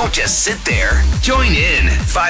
Don't just sit there. Join in.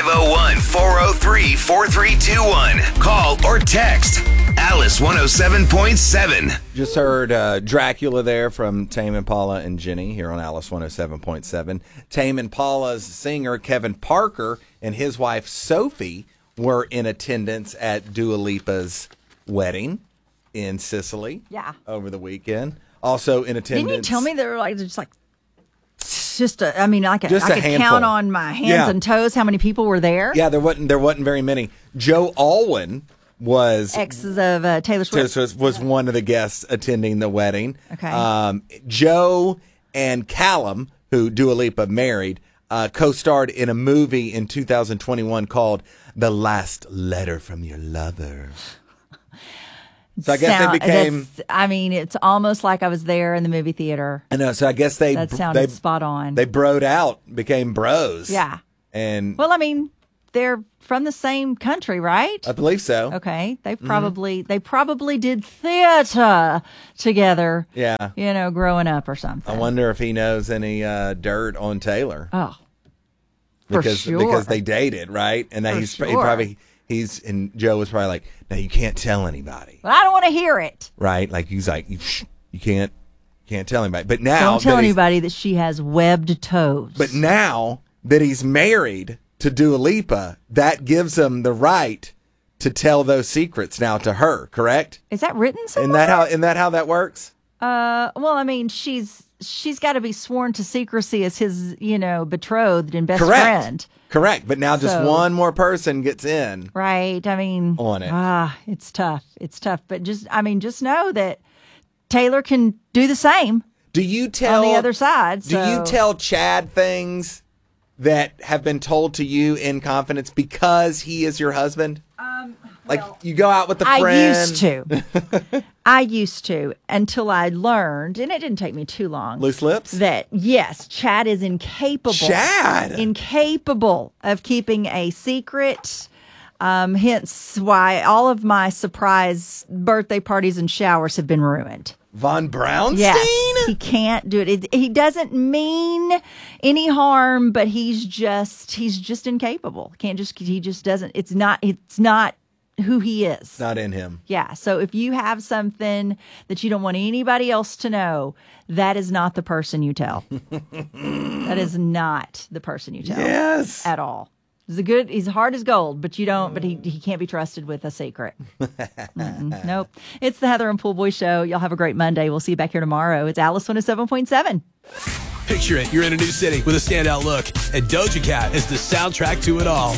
501-403-4321. Call or text Alice 107.7. Just heard Dracula there from Tame Impala and Jenny here on Alice 107.7. Tame Impala's singer Kevin Parker and his wife Sophie were in attendance at Dua Lipa's wedding in Sicily. Yeah. Over the weekend. Also in attendance. Didn't you tell me they were like just I could handful. count on my hands and toes how many people were there. Yeah, there wasn't very many. Joe Alwyn was exes of Taylor Swift. Was one of the guests attending the wedding. Okay. Joe and Callum, who Dua Lipa married, co-starred in a movie in 2021 called The Last Letter from Your Lover. So I guess they became... it's almost like I was there in the movie theater. I know, so I guess that sounded spot on. They broed out, became bros. Yeah. And they're from the same country, right? I believe so. Okay. They probably did theater together. Yeah. Growing up or something. I wonder if he knows any dirt on Taylor. Oh. Because for sure. Because they dated, right? And that and Joe was probably like, no, you can't tell anybody. Well, I don't want to hear it. Right? Like he's like, you can't tell anybody. But now don't tell anybody that she has webbed toes. But now that he's married to Dua Lipa, that gives him the right to tell those secrets now to her, correct? Is that written somewhere? Isn't that how that works? She's got to be sworn to secrecy as his, betrothed and best friend. Correct. But now just one more person gets in. Right. On it. It's tough. It's tough. But just know that Taylor can do the same. Do you tell on the other side? Do you tell Chad things that have been told to you in confidence because he is your husband? You go out with a friend. I used to until I learned, and it didn't take me too long. Loose lips? That, yes, Chad is incapable. Incapable of keeping a secret. Hence why all of my surprise birthday parties and showers have been ruined. Von Braunstein? Yes, he can't do it. He doesn't mean any harm, but he's just incapable. He just doesn't. It's not who he is. It's not in him. Yeah. So if you have something that you don't want anybody else to know, that is not the person you tell. That is not the person you tell. Yes. At all. He's hard as gold, but he can't be trusted with a secret. Nope. It's the Heather and Pool Boy Show. Y'all have a great Monday. We'll see you back here tomorrow. It's Alice 107.7. Picture it. You're in a new city with a standout look, and Doja Cat is the soundtrack to it all.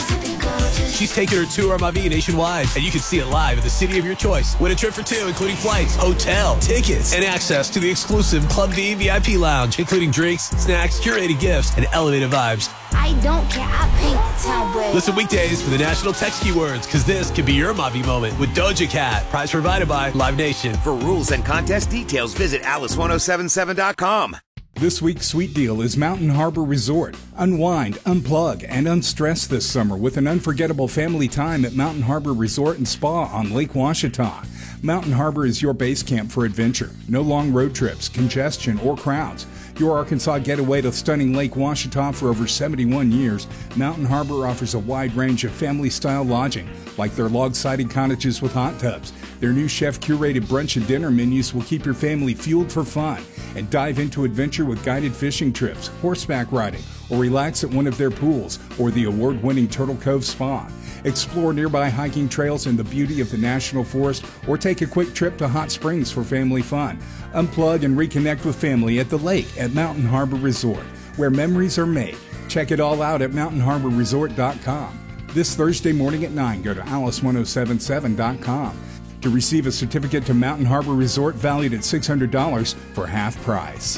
She's taking her tour Mavi nationwide, and you can see it live at the city of your choice. Win a trip for two, including flights, hotel, tickets, and access to the exclusive Club V VIP lounge, including drinks, snacks, curated gifts, and elevated vibes. I don't care, I paint the town red. Listen weekdays for the national text keywords, because this could be your Mavi moment with Doja Cat. Prize provided by Live Nation. For rules and contest details, visit Alice1077.com. This week's sweet deal is Mountain Harbor Resort. Unwind, unplug, and unstress this summer with an unforgettable family time at Mountain Harbor Resort and Spa on Lake Ouachita. Mountain Harbor is your base camp for adventure. No long road trips, congestion, or crowds. Your Arkansas getaway to stunning Lake Ouachita for over 71 years, Mountain Harbor offers a wide range of family-style lodging, like their log-sided cottages with hot tubs. Their new chef-curated brunch and dinner menus will keep your family fueled for fun. And dive into adventure with guided fishing trips, horseback riding, or relax at one of their pools or the award-winning Turtle Cove Spa. Explore nearby hiking trails and the beauty of the National Forest, or take a quick trip to Hot Springs for family fun. Unplug and reconnect with family at the lake at Mountain Harbor Resort, where memories are made. Check it all out at mountainharborresort.com. This Thursday morning at 9, go to alice1077.com. to receive a certificate to Mountain Harbor Resort valued at $600 for half price.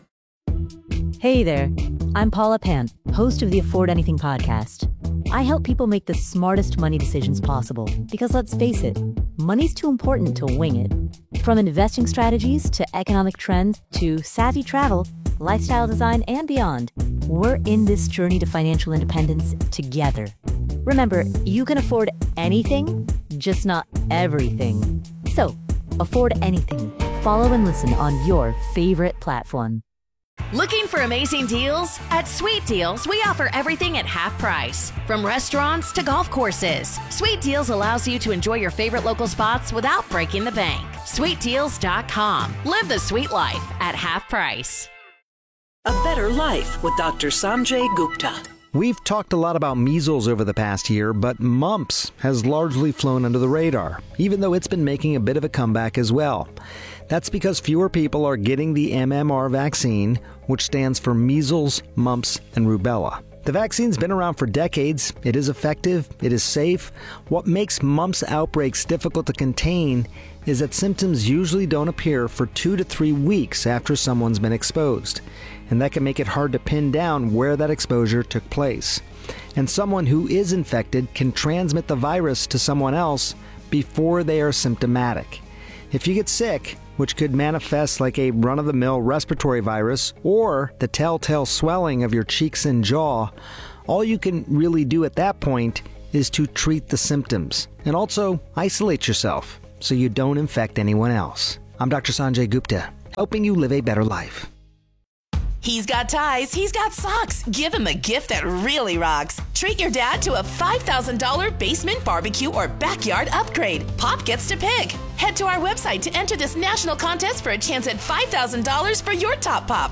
Hey there, I'm Paula Pan, host of the Afford Anything podcast. I help people make the smartest money decisions possible because, let's face it, money's too important to wing it. From investing strategies to economic trends to savvy travel, lifestyle design, and beyond, we're in this journey to financial independence together. Remember, you can afford anything, just not everything. So, afford anything. Follow and listen on your favorite platform. Looking for amazing deals? At Sweet Deals, we offer everything at half price. From restaurants to golf courses, Sweet Deals allows you to enjoy your favorite local spots without breaking the bank. SweetDeals.com. Live the sweet life at half price. A Better Life with Dr. Sanjay Gupta. We've talked a lot about measles over the past year, but mumps has largely flown under the radar, even though it's been making a bit of a comeback as well. That's because fewer people are getting the MMR vaccine, which stands for measles, mumps, and rubella. The vaccine's been around for decades. It is effective. It is safe. What makes mumps outbreaks difficult to contain is that symptoms usually don't appear for 2 to 3 weeks after someone's been exposed. And that can make it hard to pin down where that exposure took place. And someone who is infected can transmit the virus to someone else before they are symptomatic. If you get sick, which could manifest like a run-of-the-mill respiratory virus or the telltale swelling of your cheeks and jaw, all you can really do at that point is to treat the symptoms and also isolate yourself so you don't infect anyone else. I'm Dr. Sanjay Gupta, helping you live a better life. He's got ties, he's got socks. Give him a gift that really rocks. Treat your dad to a $5,000 basement barbecue or backyard upgrade. Pop gets to pick. Head to our website to enter this national contest for a chance at $5,000 for your top pop.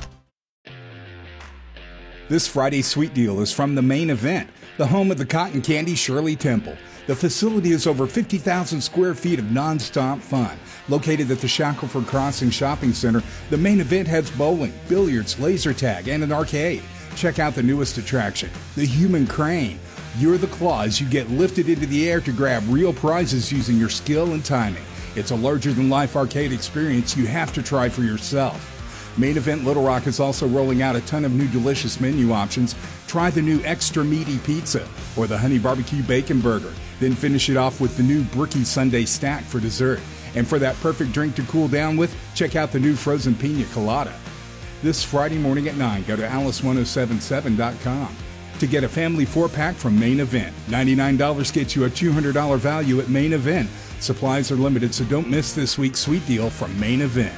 This Friday's Sweet Deal is from the Main Event, the home of the cotton candy Shirley Temple. The facility is over 50,000 square feet of nonstop fun. Located at the Shackelford Crossing Shopping Center, the Main Event has bowling, billiards, laser tag, and an arcade. Check out the newest attraction, the Human Crane. You're the claw as you get lifted into the air to grab real prizes using your skill and timing. It's a larger-than-life arcade experience you have to try for yourself. Main Event Little Rock is also rolling out a ton of new delicious menu options. Try the new extra meaty pizza or the honey barbecue bacon burger. Then finish it off with the new Brookie Sundae stack for dessert. And for that perfect drink to cool down with, check out the new frozen pina colada. This Friday morning at 9, go to alice1077.com to get a family 4-pack from Main Event. $99 gets you a $200 value at Main Event. Supplies are limited, so don't miss this week's Sweet Deal from Main Event.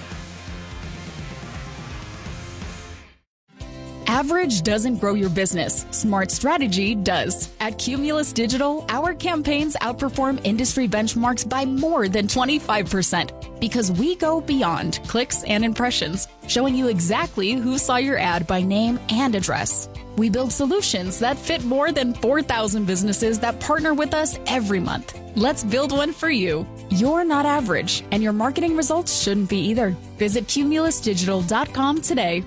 Average doesn't grow your business. Smart strategy does. At Cumulus Digital, our campaigns outperform industry benchmarks by more than 25% because we go beyond clicks and impressions, showing you exactly who saw your ad by name and address. We build solutions that fit more than 4,000 businesses that partner with us every month. Let's build one for you. You're not average, and your marketing results shouldn't be either. Visit cumulusdigital.com today.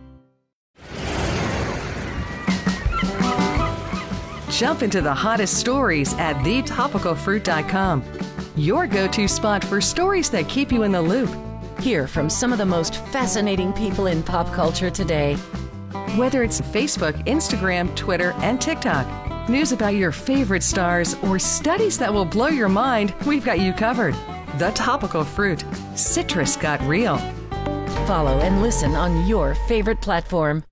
Jump into the hottest stories at thetopicalfruit.com. Your go-to spot for stories that keep you in the loop. Hear from some of the most fascinating people in pop culture today. Whether it's Facebook, Instagram, Twitter, and TikTok, news about your favorite stars, or studies that will blow your mind, we've got you covered. The Topical Fruit. Citrus got real. Follow and listen on your favorite platform.